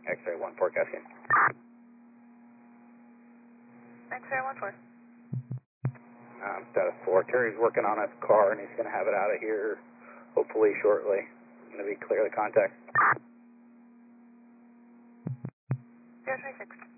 X-ray 1-4 Cascade. X-ray 1-4. Status 4. Terry's working on his car and he's going to have it out of here hopefully shortly. Going to be clear to contact. 036.